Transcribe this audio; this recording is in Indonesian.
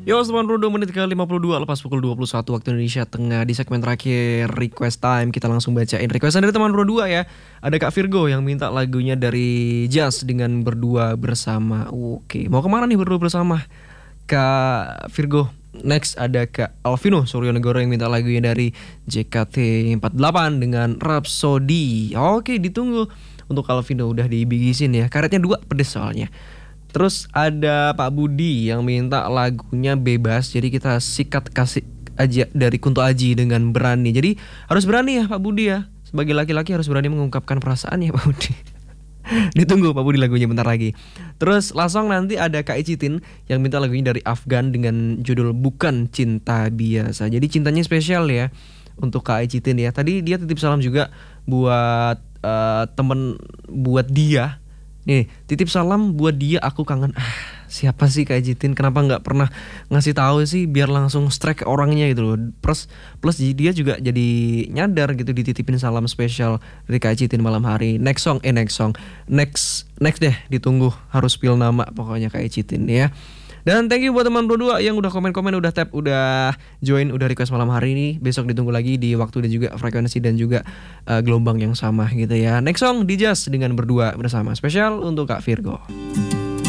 Yo, 92 menit ke 52 lepas pukul 21 waktu Indonesia Tengah. Di segmen terakhir Request Time kita langsung bacain requestan dari teman berdua ya. Ada Kak Virgo yang minta lagunya dari Jazz dengan Berdua Bersama. Oke, mau kemana nih berdua bersama Kak Virgo? Next ada Kak Alvino Suryonegoro yang minta lagunya dari JKT48 dengan Rhapsody. Oke, ditunggu untuk Alvino, udah dibigisin ya. Karetnya 2 pedes soalnya. Terus ada Pak Budi yang minta lagunya Bebas. Jadi kita sikat kasih aja dari Kunto Aji dengan Berani. Jadi harus berani ya Pak Budi ya. Sebagai laki-laki harus berani mengungkapkan perasaannya Pak Budi. Ditunggu Pak Budi lagunya bentar lagi. Terus langsung nanti ada Kak Icitin yang minta lagunya dari Afgan dengan judul Bukan Cinta Biasa. Jadi cintanya spesial ya untuk Kak Icitin ya. Tadi dia titip salam juga buat temen buat dia. Nih, titip salam buat dia, aku kangen. Siapa sih Kak Jitin? Kenapa nggak pernah ngasih tahu sih biar langsung strike orangnya gitu loh. Plus dia juga jadi nyadar gitu dititipin salam spesial dari Kak Jitin malam hari. Next deh, ditunggu, harus spill nama pokoknya Kak Jitin ya. Dan thank you buat teman berdua yang udah komen-komen, udah tap, udah join, udah request malam hari ini. Besok ditunggu lagi di waktu dan juga frekuensi dan juga gelombang yang sama gitu ya. Next song di Jazz dengan Berdua Bersama, spesial untuk Kak Virgo.